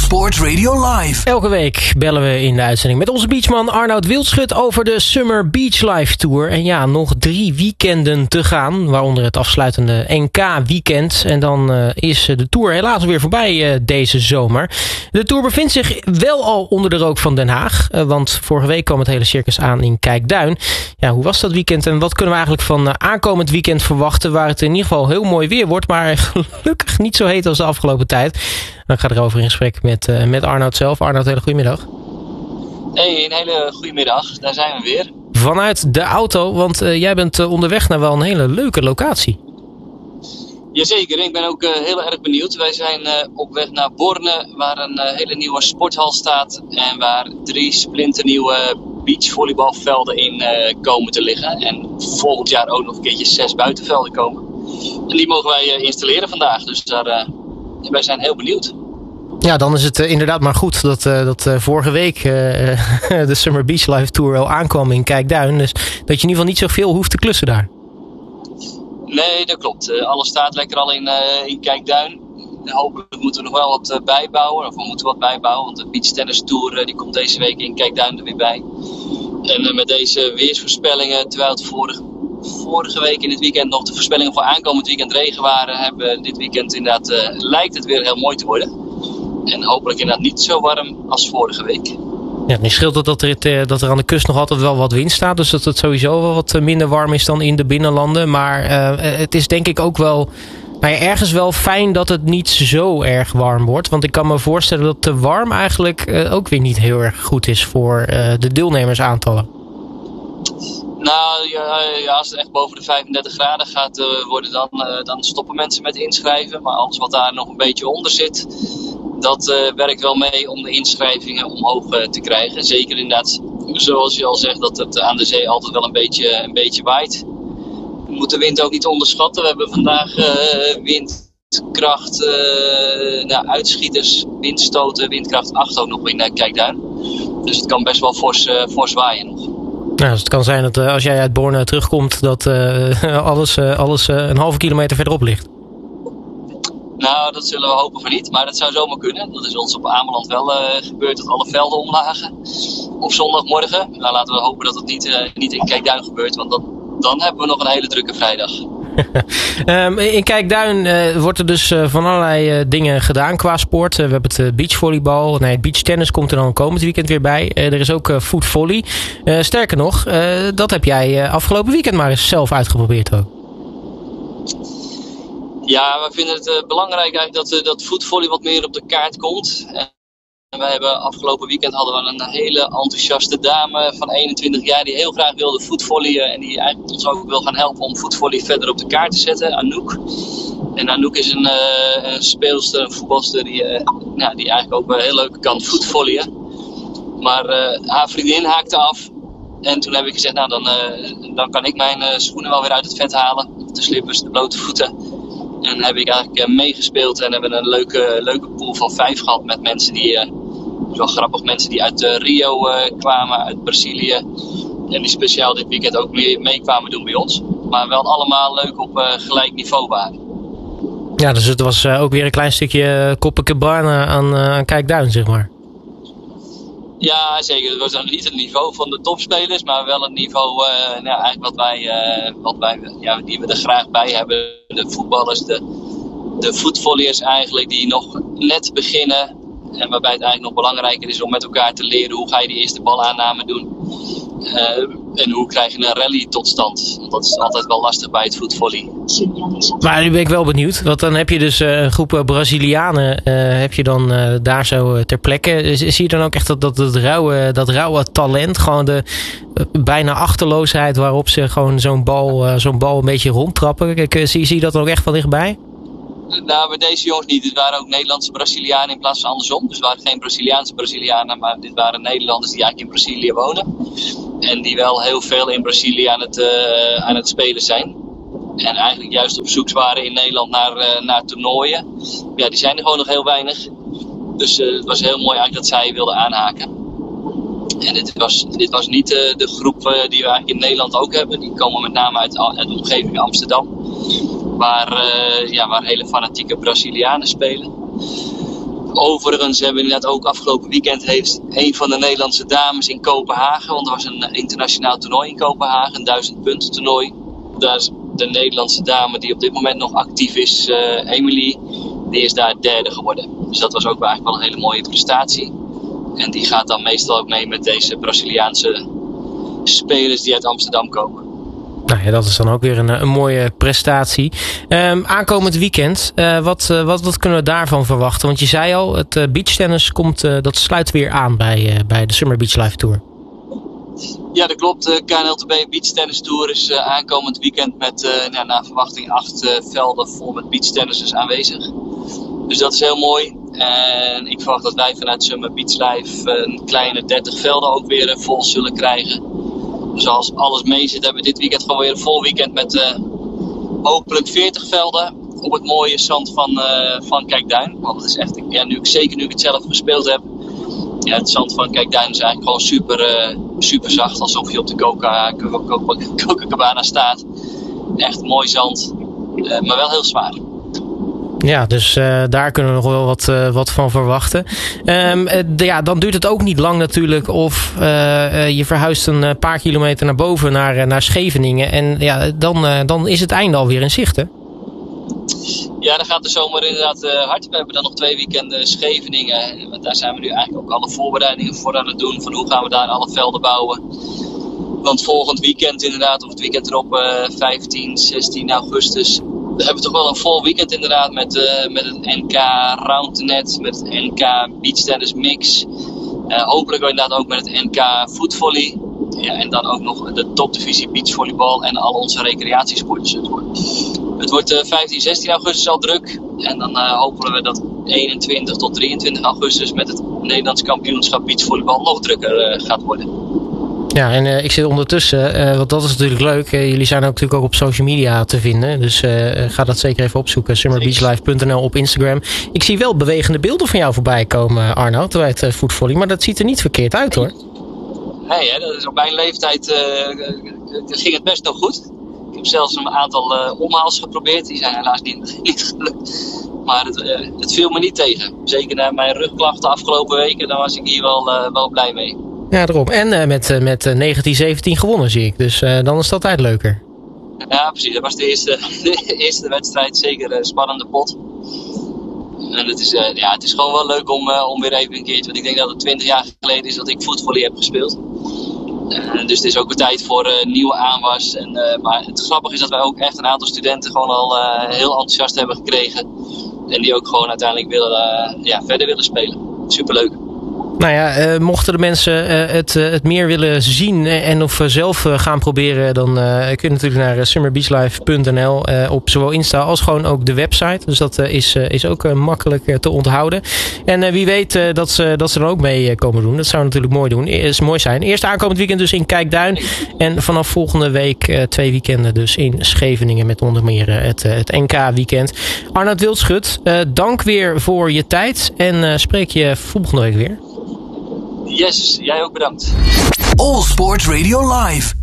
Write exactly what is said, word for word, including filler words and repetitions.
Sport Radio Live. Elke week bellen we in de uitzending met onze beachman Arnoud Wildschut over de Summer Beach Life Tour. En ja, nog drie weekenden te gaan, waaronder het afsluitende N K-weekend. En dan uh, is de Tour helaas weer voorbij uh, deze zomer. De Tour bevindt zich wel al onder de rook van Den Haag. Uh, want vorige week kwam het hele circus aan in Kijkduin. Ja, hoe was dat weekend en wat kunnen we eigenlijk van uh, aankomend weekend verwachten? Waar het in ieder geval heel mooi weer wordt, maar gelukkig niet zo heet als de afgelopen tijd. Dan ga ik erover in gesprek met, uh, met Arnoud zelf. Arnoud, hele goedemiddag. Hey, een hele goedemiddag. Daar zijn we weer. Vanuit de auto, want uh, jij bent uh, onderweg naar wel een hele leuke locatie. Jazeker, ik ben ook uh, heel erg benieuwd. Wij zijn uh, op weg naar Borne, waar een uh, hele nieuwe sporthal staat. En waar drie splinternieuwe beachvolleybalvelden in uh, komen te liggen. En volgend jaar ook nog een keertje zes buitenvelden komen. En die mogen wij uh, installeren vandaag. Dus daar, uh, wij zijn heel benieuwd. Ja, dan is het uh, inderdaad maar goed dat, uh, dat uh, vorige week uh, de Summer Beach Life Tour al aankwam in Kijkduin. Dus dat je in ieder geval niet zoveel hoeft te klussen daar. Nee, dat klopt. Uh, alles staat lekker al in, uh, in Kijkduin. Uh, hopelijk moeten we nog wel wat uh, bijbouwen. Of we moeten wat bijbouwen, want de Beach Tennis Tour uh, die komt deze week in Kijkduin er weer bij. En uh, met deze weersvoorspellingen, terwijl het vorige, vorige week in het weekend nog de voorspellingen voor aankomend weekend regen waren, hebben we dit weekend inderdaad, uh, lijkt het weer heel mooi te worden. En hopelijk inderdaad niet zo warm als vorige week. Ja, nu scheelt het dat er, dat er aan de kust nog altijd wel wat wind staat. Dus dat het sowieso wel wat minder warm is dan in de binnenlanden. Maar uh, het is denk ik ook wel nou ja, ergens wel fijn dat het niet zo erg warm wordt. Want ik kan me voorstellen dat te warm eigenlijk uh, ook weer niet heel erg goed is voor uh, de deelnemersaantallen. Nou, ja, ja, als het echt boven de vijfendertig graden gaat uh, worden, dan, uh, dan stoppen mensen met inschrijven. Maar alles wat daar nog een beetje onder zit, dat uh, werkt wel mee om de inschrijvingen omhoog uh, te krijgen. Zeker inderdaad, zoals je al zegt, dat het aan de zee altijd wel een beetje, een beetje waait. We moeten de wind ook niet onderschatten. We hebben vandaag uh, windkracht, uh, nou, uitschieters, windstoten, windkracht acht ook nog in uh, Kijkduin. Dus het kan best wel fors, uh, fors waaien nog. Nou, dus het kan zijn dat uh, als jij uit Borne terugkomt, dat uh, alles, uh, alles uh, een halve kilometer verderop ligt. Nou, dat zullen we hopen van niet, maar dat zou zomaar kunnen. Dat is ons op Ameland wel uh, gebeurd, dat alle velden omlagen op zondagmorgen. Nou, laten we hopen dat het niet, uh, niet in Kijkduin gebeurt, want dat, dan hebben we nog een hele drukke vrijdag. um, in Kijkduin uh, wordt er dus uh, van allerlei uh, dingen gedaan qua sport. Uh, we hebben het uh, beachvolleybal, nee, het beachtennis komt er dan komend weekend weer bij. Uh, er is ook uh, footvolley. Uh, sterker nog, uh, dat heb jij uh, afgelopen weekend maar eens zelf uitgeprobeerd ook. Ja, we vinden het uh, belangrijk eigenlijk dat, uh, dat footvolley wat meer op de kaart komt. En wij hebben afgelopen weekend hadden we een hele enthousiaste dame van eenentwintig jaar die heel graag wilde footvolleyen. En die eigenlijk ons ook wil gaan helpen om footvolley verder op de kaart te zetten, Anouk. En Anouk is een, uh, een speelster, een voetbalster die, uh, nou, die eigenlijk ook wel heel leuk kan footvolleyen. Maar uh, haar vriendin haakte af. En toen heb ik gezegd, nou dan, uh, dan kan ik mijn uh, schoenen wel weer uit het vet halen. De slippers, de blote voeten. En heb ik eigenlijk uh, meegespeeld en hebben een leuke, leuke pool van vijf gehad met mensen die, uh, wel grappig, mensen die uit uh, Rio uh, kwamen, uit Brazilië. En die speciaal dit weekend ook mee, mee kwamen doen bij ons. Maar wel allemaal leuk op uh, gelijk niveau waren. Ja, dus het was uh, ook weer een klein stukje Copacabana aan, uh, aan Kijkduin, zeg maar. Ja, zeker. Het was dan niet het niveau van de topspelers, maar wel het niveau uh, nou, eigenlijk wat wij, uh, wat wij ja, die we er graag bij hebben. De voetballers, de, de voetvolleyers eigenlijk, die nog net beginnen. En waarbij het eigenlijk nog belangrijker is om met elkaar te leren hoe ga je die eerste balaanname doen. Uh, en hoe krijg je een rally tot stand. Want dat is altijd wel lastig bij het voetvolley. Maar nu ben ik wel benieuwd. Want dan heb je dus uh, een groep Brazilianen uh, heb je dan uh, daar zo uh, ter plekke. Zie je dan ook echt dat, dat, dat, rauwe, dat rauwe talent. Gewoon de uh, bijna achterloosheid waarop ze gewoon zo'n bal, uh, zo'n bal een beetje rondtrappen. Kijk, uh, zie, zie je dat dan ook echt van dichtbij? Nou, bij deze jongens niet. Dit waren ook Nederlandse Brazilianen in plaats van andersom. Dus het waren geen Braziliaanse Brazilianen, maar dit waren Nederlanders die eigenlijk in Brazilië wonen. En die wel heel veel in Brazilië aan het, uh, aan het spelen zijn. En eigenlijk juist op zoek waren in Nederland naar, uh, naar toernooien. Ja, die zijn er gewoon nog heel weinig. Dus uh, het was heel mooi eigenlijk dat zij wilden aanhaken. En dit was, dit was niet uh, de groep uh, die we eigenlijk in Nederland ook hebben. Die komen met name uit, uit de omgeving Amsterdam. Waar, uh, ja, waar hele fanatieke Brazilianen spelen. Overigens hebben we inderdaad ook afgelopen weekend heeft een van de Nederlandse dames in Kopenhagen, want er was een internationaal toernooi in Kopenhagen, een duizend punten toernooi. Daar is de Nederlandse dame die op dit moment nog actief is, uh, Emily, die is daar derde geworden. Dus dat was ook eigenlijk wel een hele mooie prestatie. En die gaat dan meestal ook mee met deze Braziliaanse spelers die uit Amsterdam komen. Nou ja, dat is dan ook weer een, een mooie prestatie. Um, aankomend weekend, uh, wat, uh, wat, wat kunnen we daarvan verwachten? Want je zei al, het uh, beachtennis komt, uh, dat sluit weer aan bij, uh, bij de Summer Beach Live Tour. Ja, dat klopt. De K N L T B Beach Tennis Tour is uh, aankomend weekend met uh, nou, naar verwachting acht uh, velden vol met beachtennissers aanwezig. Dus dat is heel mooi. En ik verwacht dat wij vanuit Summer Beach Live uh, een kleine dertig velden ook weer uh, vol zullen krijgen. Dus als alles mee zit, hebben we dit weekend gewoon weer een vol weekend met uh, hopelijk veertig velden op het mooie zand van, uh, van Kijkduin. Want het is echt, ja, nu ik, zeker nu ik het zelf gespeeld heb, ja, het zand van Kijkduin is eigenlijk gewoon super, uh, super zacht. Alsof je op de Coca, Coca, Copacabana staat. Echt mooi zand, uh, maar wel heel zwaar. Ja, dus uh, daar kunnen we nog wel wat, uh, wat van verwachten. Um, uh, de, ja, dan duurt het ook niet lang natuurlijk of uh, uh, je verhuist een paar kilometer naar boven naar, uh, naar Scheveningen. En ja, dan, uh, dan is het einde alweer in zicht, hè? Ja, dan gaat de zomer inderdaad uh, hard. We hebben dan nog twee weekenden Scheveningen. Daar zijn we nu eigenlijk ook alle voorbereidingen voor aan het doen. Van hoe gaan we daar alle velden bouwen. Want volgend weekend inderdaad, of het weekend erop, uh, vijftien, zestien augustus... We hebben toch wel een vol weekend inderdaad met, uh, met het N K Roundnet, met het N K Beach Tennis Mix. Uh, hopelijk inderdaad ook met het N K Footvolley. Ja, en dan ook nog de topdivisie beachvolleybal en al onze recreatiesporters. Het wordt, het wordt uh, vijftien, zestien augustus al druk. En dan uh, hopen we dat eenentwintig tot drieëntwintig augustus met het Nederlands kampioenschap beachvolleybal nog drukker uh, gaat worden. Ja, en uh, ik zit ondertussen, uh, want dat is natuurlijk leuk. Uh, jullie zijn ook natuurlijk ook op social media te vinden. Dus uh, ga dat zeker even opzoeken. summer beach live punt n l op Instagram. Ik zie wel bewegende beelden van jou voorbij komen, Arnoud, bij het uh, voetvolley. Maar dat ziet er niet verkeerd uit, hoor. Nee, hè, dat is op mijn leeftijd uh, ging het best nog goed. Ik heb zelfs een aantal uh, omhaals geprobeerd. Die zijn helaas niet, niet gelukt. Maar het, uh, het viel me niet tegen. Zeker na mijn rugklachten afgelopen weken, dan was ik hier wel, uh, wel blij mee. Ja, daarom. En uh, met, uh, met uh, negentien zeventien gewonnen, zie ik. Dus uh, dan is dat altijd leuker. Ja, precies. Dat was de eerste, de eerste wedstrijd. Zeker een spannende pot. En het is, uh, ja, het is gewoon wel leuk om, uh, om weer even een keertje... Want ik denk dat het twintig jaar geleden is dat ik voetvolley heb gespeeld. Uh, dus het is ook weer tijd voor uh, nieuwe aanwas. En, uh, maar het grappige is dat wij ook echt een aantal studenten gewoon al uh, heel enthousiast hebben gekregen. En die ook gewoon uiteindelijk willen, uh, ja, verder willen spelen. Superleuk. Nou ja, uh, mochten de mensen uh, het, uh, het meer willen zien en of uh, zelf uh, gaan proberen, dan uh, kun je natuurlijk naar uh, summer beach live punt n l uh, op zowel Insta als gewoon ook de website. Dus dat uh, is, uh, is ook uh, makkelijk uh, te onthouden. En uh, wie weet uh, dat, ze, dat ze er ook mee uh, komen doen. Dat zou natuurlijk mooi, doen. Is mooi zijn. Eerst aankomend weekend dus in Kijkduin. En vanaf volgende week uh, twee weekenden dus in Scheveningen met onder meer uh, het, uh, het N K weekend. Arnoud Wildschut, uh, dank weer voor je tijd. En uh, spreek je volgende week weer. Yes, jij ook bedankt. All Sports Radio Live.